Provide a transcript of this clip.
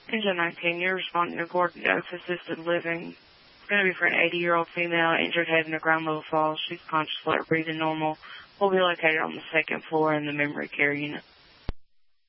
Angel 19, you're responding to Gordon Oaks Assisted Living. It's going to be for an 80-year-old female, injured head in a ground level fall. She's conscious, breathing normal. Will be located on the second floor in the memory care unit.